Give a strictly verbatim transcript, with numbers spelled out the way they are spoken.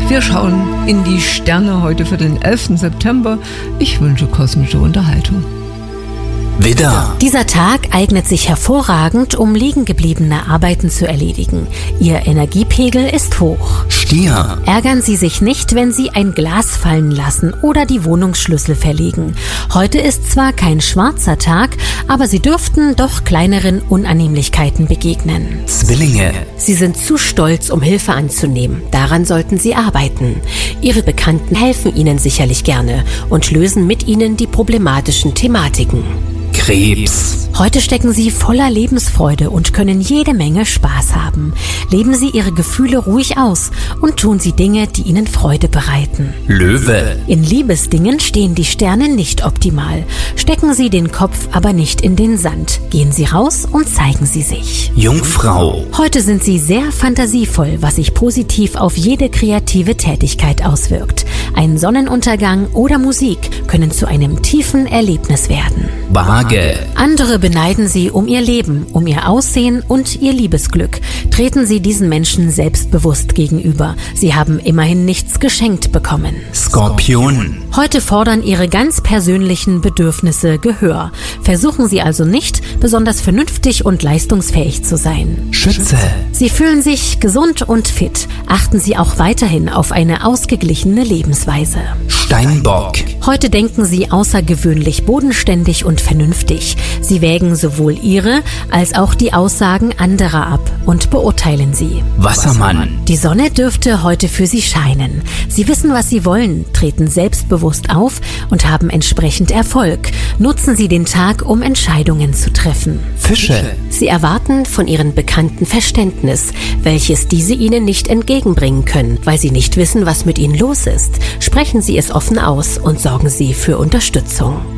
Wir schauen in die Sterne heute für den elften September. Ich wünsche kosmische Unterhaltung. Widder. Dieser Tag eignet sich hervorragend, um liegengebliebene Arbeiten zu erledigen. Ihr Energiepegel ist hoch. Stier. Ärgern Sie sich nicht, wenn Sie ein Glas fallen lassen oder die Wohnungsschlüssel verlegen. Heute ist zwar kein schwarzer Tag, aber Sie dürften doch kleineren Unannehmlichkeiten begegnen. Zwillinge. Sie sind zu stolz, um Hilfe anzunehmen. Daran sollten Sie arbeiten. Ihre Bekannten helfen Ihnen sicherlich gerne und lösen mit Ihnen die problematischen Thematiken. Krebs. Heute stecken Sie voller Lebensfreude und können jede Menge Spaß haben. Leben Sie Ihre Gefühle ruhig aus und tun Sie Dinge, die Ihnen Freude bereiten. Löwe. In Liebesdingen stehen die Sterne nicht optimal. Stecken Sie den Kopf aber nicht in den Sand. Gehen Sie raus und zeigen Sie sich. Jungfrau. Heute sind Sie sehr fantasievoll, was sich positiv auf jede kreative Tätigkeit auswirkt. Ein Sonnenuntergang oder Musik können zu einem tiefen Erlebnis werden. Waage. Andere beneiden Sie um ihr Leben, um ihr Aussehen und ihr Liebesglück. Treten Sie diesen Menschen selbstbewusst gegenüber. Sie haben immerhin nichts geschenkt bekommen. Skorpion. Heute fordern Ihre ganz persönlichen Bedürfnisse Gehör. Versuchen Sie also nicht, besonders vernünftig und leistungsfähig zu sein. Schütze. Sie fühlen sich gesund und fit. Achten Sie auch weiterhin auf eine ausgeglichene Lebensweise. Steinbock. Heute denken Sie außergewöhnlich bodenständig und vernünftig. Sie wägen sowohl Ihre als auch die Aussagen anderer ab und beurteilen sie. Wassermann. Die Sonne dürfte heute für Sie scheinen. Sie wissen, was Sie wollen, treten selbstbewusst auf und haben entsprechend Erfolg. Nutzen Sie den Tag, um Entscheidungen zu treffen. Fische. Sie erwarten von Ihren Bekannten Verständnis, welches diese Ihnen nicht entgegenbringen können, weil Sie nicht wissen, was mit Ihnen los ist. Sprechen Sie es offen aus und sorgen Sie für Unterstützung.